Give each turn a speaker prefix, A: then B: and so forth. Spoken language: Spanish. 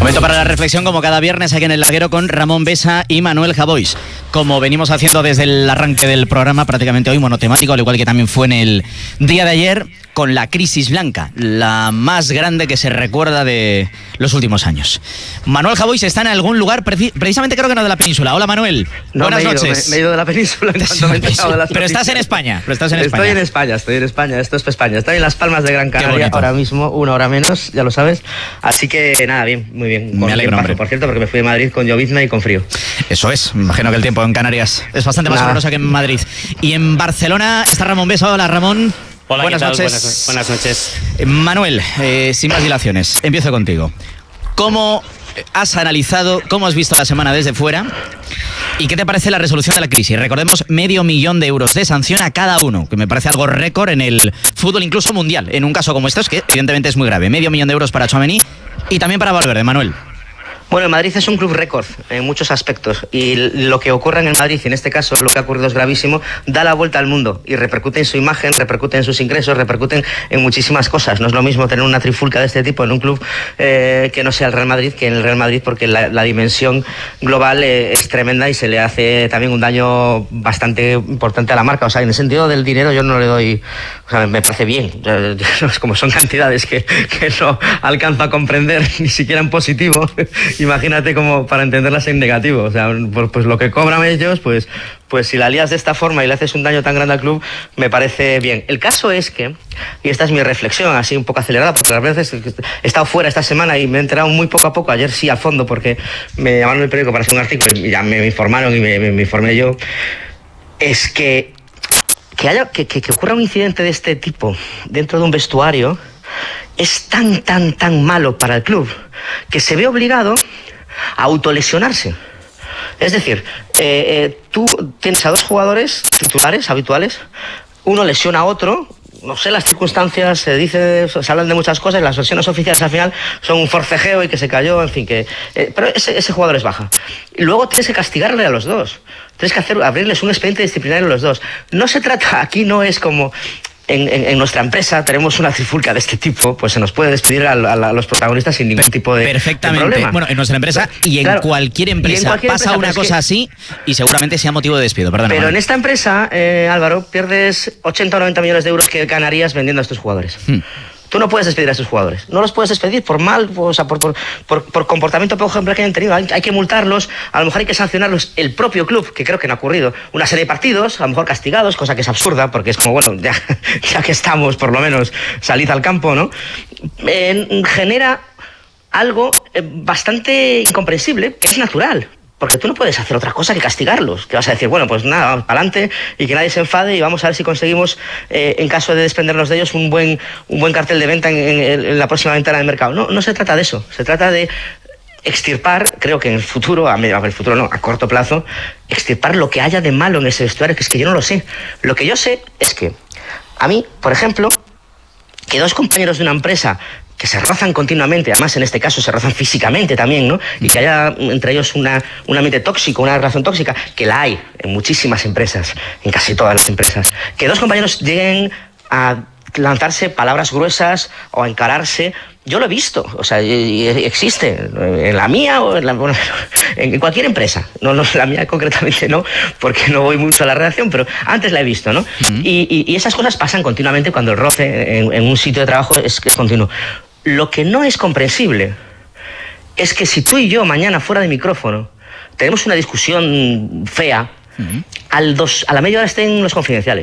A: Momento para la reflexión, como cada viernes aquí en El Larguero, con Ramón Besa y Manuel Javois. Como venimos haciendo desde el arranque del programa, prácticamente hoy monotemático, al igual que también fue en el día de ayer, con la crisis blanca, la más grande que se recuerda de los últimos años. Manuel Javois está en algún lugar, precisamente creo que no de la península. Hola, Manuel.
B: No,
A: buenas noches.
B: Me he ido de la península en cuanto me he enterado de las
A: Pero
B: noticias.
A: estás en España. Estoy
B: en España. Esto es España. Estoy en Las Palmas de Gran Canaria ahora mismo, 1 hora menos, ya lo sabes. Así que nada, bien, muy bien.
A: Me alegro, hombre.
B: Por cierto, porque me fui de Madrid con llovizna y con frío.
A: Eso es. Imagino que el tiempo en Canarias es bastante más caluroso que en Madrid. Y en Barcelona está Ramón Besa. Hola, Ramón.
C: Hola,
A: buenas
C: ¿qué tal?
A: noches.
C: Buenas noches.
A: Manuel, sin más dilaciones, empiezo contigo. ¿Cómo has analizado, cómo has visto la semana desde fuera? ¿Y qué te parece la resolución de la crisis? Recordemos, 500 millones de euros de sanción a cada uno, que me parece algo récord en el fútbol, incluso mundial. En un caso como estos, que evidentemente es muy grave. 500 millones de euros para Tchouaméni y también para Valverde. Manuel.
B: Bueno, el Madrid es un club récord en muchos aspectos y lo que ocurre en el Madrid, y en este caso lo que ha ocurrido es gravísimo, da la vuelta al mundo y repercute en su imagen, repercute en sus ingresos, repercuten en muchísimas cosas. No es lo mismo tener una trifulca de este tipo en un club que no sea el Real Madrid que en el Real Madrid, porque la dimensión global es tremenda y se le hace también un daño bastante importante a la marca. O sea, en el sentido del dinero yo no le doy... O sea, me parece bien. Como son cantidades que no alcanzo a comprender ni siquiera en positivo. Imagínate como para entenderlas en negativo. O sea, pues lo que cobran ellos, pues si la lías de esta forma y le haces un daño tan grande al club, me parece bien. El caso es que, y esta es mi reflexión, así un poco acelerada, porque las veces he estado fuera esta semana y me he enterado muy poco a poco, ayer sí a fondo, porque me llamaron del periódico para hacer un artículo y ya me informaron y me informé yo, es que ocurra un incidente de este tipo dentro de un vestuario es tan malo para el club que se ve obligado a autolesionarse. Es decir, tú tienes a dos jugadores titulares habituales, uno lesiona a otro, no sé las circunstancias, se hablan de muchas cosas, las versiones oficiales al final son un forcejeo y que se cayó, en fin, pero ese jugador es baja. Y luego tienes que castigarle a los dos, tienes que abrirles un expediente disciplinario a los dos. No se trata, aquí no es como... En nuestra empresa tenemos una trifulca de este tipo, pues se nos puede despedir a los protagonistas sin ningún tipo de problema.
A: Bueno, en nuestra empresa y en cualquier empresa pasa una cosa así y seguramente sea motivo de despido. Perdona,
B: pero
A: Manuel.
B: En esta empresa, Álvaro, pierdes 80 o 90 millones de euros que ganarías vendiendo a estos jugadores. Tú no puedes despedir a estos jugadores. No los puedes despedir por mal, o sea, por comportamiento poco ejemplar que hayan tenido. Hay que multarlos, a lo mejor hay que sancionarlos el propio club, que creo que no ha ocurrido. Una serie de partidos, a lo mejor castigados, cosa que es absurda, porque es como, bueno, ya que estamos, por lo menos, salid al campo, ¿no? Genera algo bastante incomprensible, que es natural. Porque tú no puedes hacer otra cosa que castigarlos. Que vas a decir, bueno, pues nada, vamos para adelante y que nadie se enfade y vamos a ver si conseguimos, en caso de desprendernos de ellos, un buen cartel de venta en la próxima ventana del mercado. No se trata de eso. Se trata de extirpar, creo que en el futuro, a corto plazo, extirpar lo que haya de malo en ese vestuario, que es que yo no lo sé. Lo que yo sé es que a mí, por ejemplo, que dos compañeros de una empresa que se rozan continuamente, además en este caso se rozan físicamente también, ¿no? Y que haya entre ellos un ambiente tóxico, una relación tóxica, que la hay en muchísimas empresas, en casi todas las empresas. Que dos compañeros lleguen a lanzarse palabras gruesas o a encararse, yo lo he visto, o sea, y existe en la mía o en cualquier empresa, no la mía concretamente no, porque no voy mucho a la redacción, pero antes la he visto, ¿no? Y esas cosas pasan continuamente cuando el roce en un sitio de trabajo es continuo. Lo que no es comprensible es que si tú y yo mañana fuera de micrófono tenemos una discusión fea, a la media hora estén los confidenciales.